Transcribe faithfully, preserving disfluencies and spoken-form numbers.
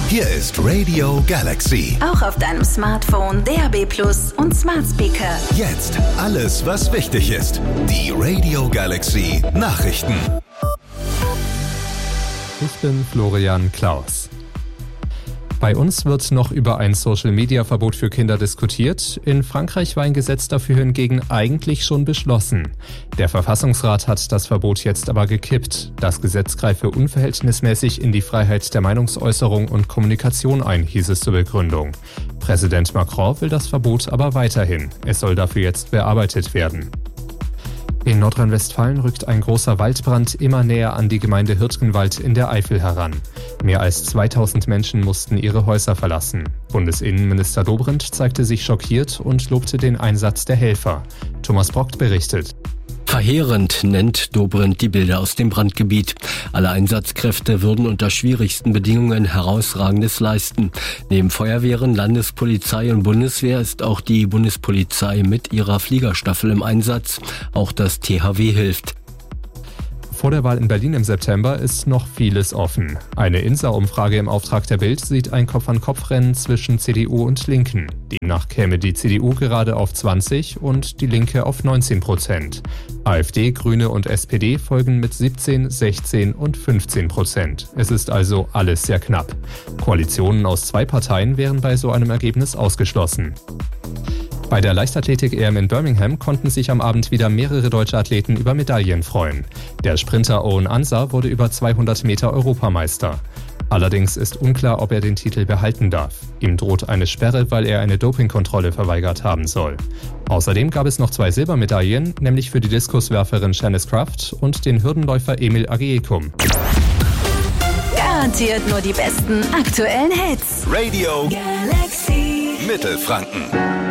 Hier ist Radio Galaxy. Auch auf deinem Smartphone, D A B Plus und Smart Speaker. Jetzt alles, was wichtig ist. Die Radio Galaxy Nachrichten. Ich bin Florian Klaus. Bei uns wird noch über ein Social-Media-Verbot für Kinder diskutiert. In Frankreich war ein Gesetz dafür hingegen eigentlich schon beschlossen. Der Verfassungsrat hat das Verbot jetzt aber gekippt. Das Gesetz greife unverhältnismäßig in die Freiheit der Meinungsäußerung und Kommunikation ein, hieß es zur Begründung. Präsident Macron will das Verbot aber weiterhin. Es soll dafür jetzt bearbeitet werden. In Nordrhein-Westfalen rückt ein großer Waldbrand immer näher an die Gemeinde Hürtgenwald in der Eifel heran. Mehr als zweitausend Menschen mussten ihre Häuser verlassen. Bundesinnenminister Dobrindt zeigte sich schockiert und lobte den Einsatz der Helfer. Thomas Brockt berichtet. Verheerend nennt Dobrindt die Bilder aus dem Brandgebiet. Alle Einsatzkräfte würden unter schwierigsten Bedingungen Herausragendes leisten. Neben Feuerwehren, Landespolizei und Bundeswehr ist auch die Bundespolizei mit ihrer Fliegerstaffel im Einsatz. Auch das T H W hilft. Vor der Wahl in Berlin im September ist noch vieles offen. Eine Insa-Umfrage im Auftrag der Bild sieht ein Kopf-an-Kopf-Rennen zwischen C D U und Linken. Demnach käme die C D U gerade auf zwanzig und die Linke auf neunzehn Prozent. AfD, Grüne und S P D folgen mit siebzehn, sechzehn und fünfzehn Prozent. Es ist also alles sehr knapp. Koalitionen aus zwei Parteien wären bei so einem Ergebnis ausgeschlossen. Bei der Leichtathletik-E M in Birmingham konnten sich am Abend wieder mehrere deutsche Athleten über Medaillen freuen. Der Sprinter Owen Ansah wurde über zweihundert Meter Europameister. Allerdings ist unklar, ob er den Titel behalten darf. Ihm droht eine Sperre, weil er eine Dopingkontrolle verweigert haben soll. Außerdem gab es noch zwei Silbermedaillen, nämlich für die Diskuswerferin Janice Kraft und den Hürdenläufer Emil Agiekum. Garantiert nur die besten aktuellen Hits. Radio Galaxy Mittelfranken.